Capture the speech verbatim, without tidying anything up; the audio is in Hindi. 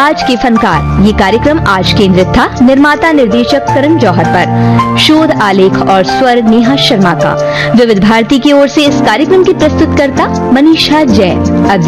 आज के फनकार। ये कार्यक्रम आज केंद्रित था निर्माता निर्देशक करण जौहर पर। शोध आलेख और स्वर नेहा शर्मा का। विविध भारती की ओर से इस कार्यक्रम की प्रस्तुतकर्ता मनीषा जैन।